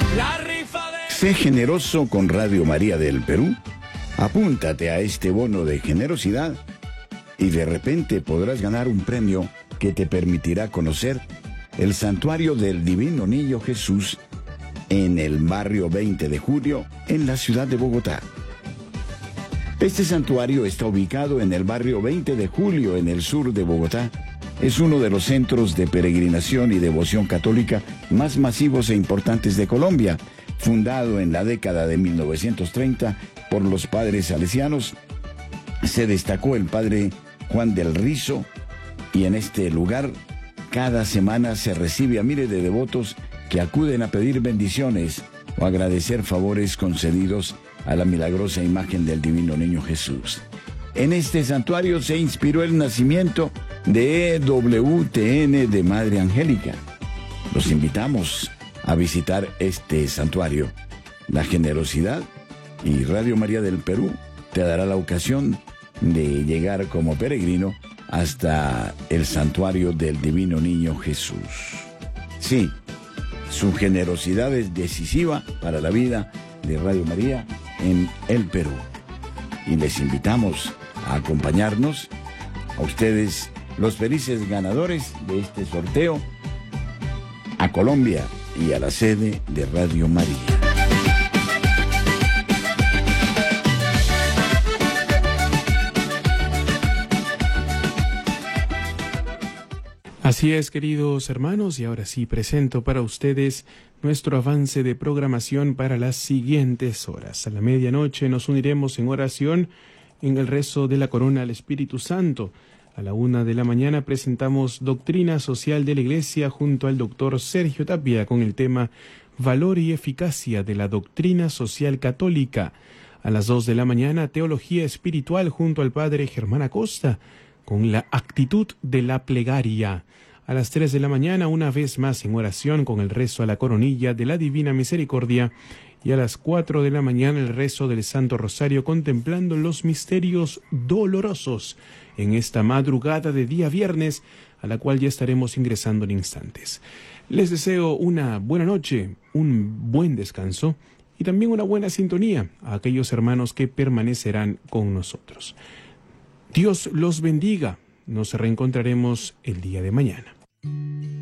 Sé generoso con Radio María del Perú. Apúntate a este bono de generosidad y de repente podrás ganar un premio que te permitirá conocer el Santuario del Divino Niño Jesús en el barrio 20 de Julio, en la ciudad de Bogotá. Este santuario está ubicado en el barrio 20 de Julio, en el sur de Bogotá. Es uno de los centros de peregrinación y devoción católica más masivos e importantes de Colombia, fundado en la década de 1930 por los padres salesianos. Se destacó el padre Juan del Rizo, y en este lugar cada semana se recibe a miles de devotos que acuden a pedir bendiciones o agradecer favores concedidos a la milagrosa imagen del Divino Niño Jesús. En este santuario se inspiró el nacimiento de EWTN de Madre Angélica. Los invitamos a visitar este santuario. La generosidad y Radio María del Perú te dará la ocasión de llegar como peregrino hasta el santuario del Divino Niño Jesús. Sí, su generosidad es decisiva para la vida de Radio María en el Perú. Y les invitamos a acompañarnos, a ustedes, los felices ganadores de este sorteo, a Colombia y a la sede de Radio María. Así es, queridos hermanos, y ahora sí presento para ustedes nuestro avance de programación para las siguientes horas. A la medianoche nos uniremos en oración en el rezo de la corona al Espíritu Santo. A la 1 de la mañana presentamos Doctrina Social de la Iglesia junto al doctor Sergio Tapia con el tema Valor y Eficacia de la Doctrina Social Católica. A las 2 de la mañana, Teología Espiritual junto al padre Germán Acosta con la actitud de la plegaria. A las 3 de la mañana, una vez más en oración con el rezo a la coronilla de la Divina Misericordia. Y a las 4 de la mañana, el rezo del Santo Rosario contemplando los misterios dolorosos en esta madrugada de día viernes, a la cual ya estaremos ingresando en instantes. Les deseo una buena noche, un buen descanso y también una buena sintonía a aquellos hermanos que permanecerán con nosotros. Dios los bendiga. Nos reencontraremos el día de mañana.